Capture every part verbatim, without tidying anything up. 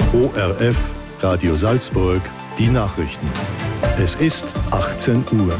O R F, Radio Salzburg, die Nachrichten. Es ist achtzehn Uhr.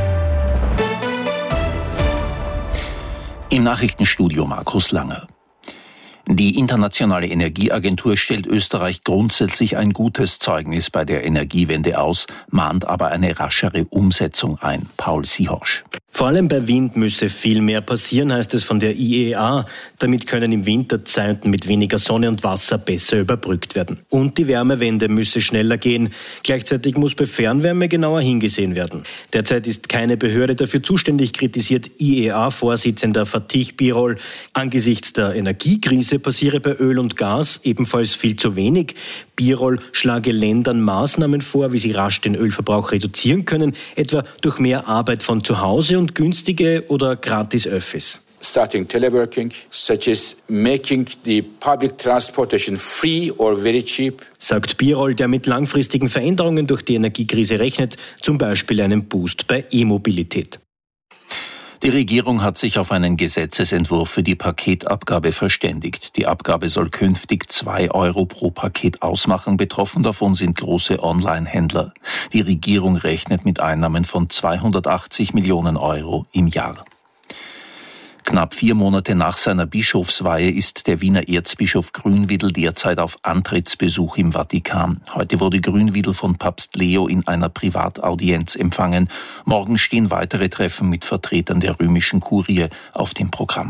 Im Nachrichtenstudio Markus Langer. Die Internationale Energieagentur stellt Österreich grundsätzlich ein gutes Zeugnis bei der Energiewende aus, mahnt aber eine raschere Umsetzung ein. Paul Sihorsch. Vor allem bei Wind müsse viel mehr passieren, heißt es von der I E A. Damit können im Winter Zeiten mit weniger Sonne und Wasser besser überbrückt werden. Und die Wärmewende müsse schneller gehen. Gleichzeitig muss bei Fernwärme genauer hingesehen werden. Derzeit ist keine Behörde dafür zuständig, kritisiert I E A-Vorsitzender Fatih Birol. Angesichts der Energiekrise passiere bei Öl und Gas ebenfalls viel zu wenig. Birol schlage Ländern Maßnahmen vor, wie sie rasch den Ölverbrauch reduzieren können, etwa durch mehr Arbeit von zu Hause und günstige oder gratis Öffis. Starting teleworking, such as making the public transportation free or very cheap. Sagt Birol, der mit langfristigen Veränderungen durch die Energiekrise rechnet, zum Beispiel einen Boost bei E-Mobilität. Die Regierung hat sich auf einen Gesetzesentwurf für die Paketabgabe verständigt. Die Abgabe soll künftig zwei Euro pro Paket ausmachen. Betroffen davon sind große Online-Händler. Die Regierung rechnet mit Einnahmen von zweihundertachtzig Millionen Euro im Jahr. Knapp vier Monate nach seiner Bischofsweihe ist der Wiener Erzbischof Grünwietel derzeit auf Antrittsbesuch im Vatikan. Heute wurde Grünwietel von Papst Leo in einer Privataudienz empfangen. Morgen stehen weitere Treffen mit Vertretern der römischen Kurie auf dem Programm.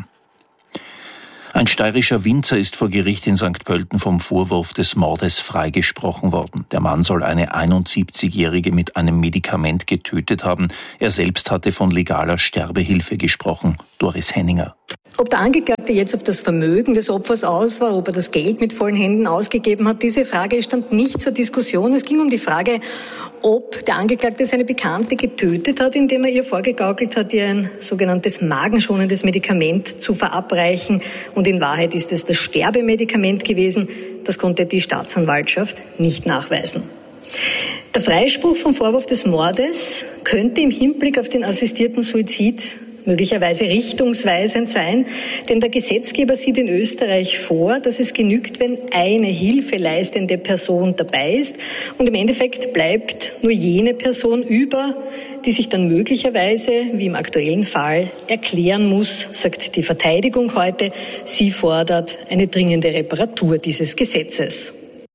Ein steirischer Winzer ist vor Gericht in Sankt Pölten vom Vorwurf des Mordes freigesprochen worden. Der Mann soll eine einundsiebzigjährige mit einem Medikament getötet haben. Er selbst hatte von legaler Sterbehilfe gesprochen. Doris Henninger. Ob der Angeklagte jetzt auf das Vermögen des Opfers aus war, ob er das Geld mit vollen Händen ausgegeben hat, diese Frage stand nicht zur Diskussion. Es ging um die Frage, ob der Angeklagte seine Bekannte getötet hat, indem er ihr vorgegaukelt hat, ihr ein sogenanntes magenschonendes Medikament zu verabreichen. Und in Wahrheit ist es das Sterbemedikament gewesen. Das konnte die Staatsanwaltschaft nicht nachweisen. Der Freispruch vom Vorwurf des Mordes könnte im Hinblick auf den assistierten Suizid möglicherweise richtungsweisend sein, denn der Gesetzgeber sieht in Österreich vor, dass es genügt, wenn eine hilfeleistende Person dabei ist und im Endeffekt bleibt nur jene Person über, die sich dann möglicherweise, wie im aktuellen Fall, erklären muss, sagt die Verteidigung heute. Sie fordert eine dringende Reparatur dieses Gesetzes.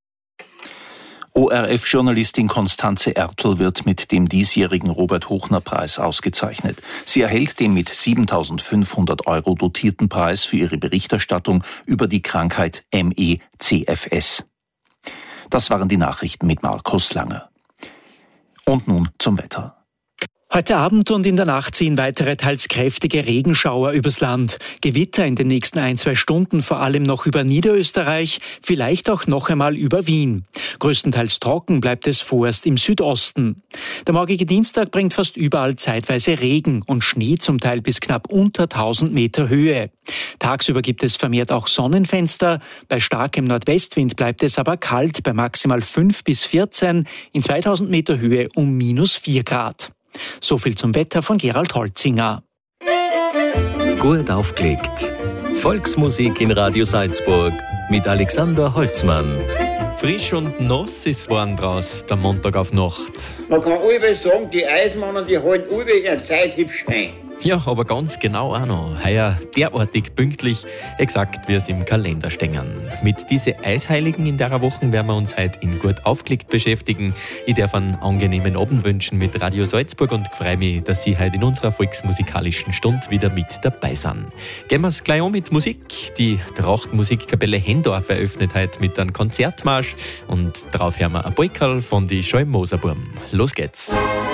O R F-Journalistin Konstanze Ertl wird mit dem diesjährigen Robert-Hochner-Preis ausgezeichnet. Sie erhält den mit siebentausendfünfhundert Euro dotierten Preis für ihre Berichterstattung über die Krankheit M E C F S. Das waren die Nachrichten mit Markus Langer. Und nun zum Wetter. Heute Abend und in der Nacht ziehen weitere teils kräftige Regenschauer übers Land. Gewitter in den nächsten ein, zwei Stunden vor allem noch über Niederösterreich, vielleicht auch noch einmal über Wien. Größtenteils trocken bleibt es vorerst im Südosten. Der morgige Dienstag bringt fast überall zeitweise Regen und Schnee, zum Teil bis knapp unter tausend Meter Höhe. Tagsüber gibt es vermehrt auch Sonnenfenster. Bei starkem Nordwestwind bleibt es aber kalt bei maximal fünf bis vierzehn, in zweitausend Meter Höhe um minus vier Grad. So viel zum Wetter von Gerald Holzinger. Gut aufgelegt. Volksmusik in Radio Salzburg mit Alexander Holzmann. Frisch und nass ist warm draus, der Montag auf Nacht. Man kann alle sagen, die Eismannen, die halten alle ihre Zeit hübsch ein. Ja, aber ganz genau auch noch. Heuer derartig pünktlich, exakt wie es im Kalender stehen. Mit diesen Eisheiligen in der Woche werden wir uns heute in Gut aufgelegt beschäftigen. Ich darf einen angenehmen Abend wünschen mit Radio Salzburg und freue mich, dass Sie heute in unserer volksmusikalischen Stunde wieder mit dabei sind. Gehen wir es gleich an mit Musik. Die Trachtmusikkapelle Hendorf eröffnet heute mit einem Konzertmarsch und darauf hören wir ein Polkerl von die Scholm-Moserburm. Los geht's!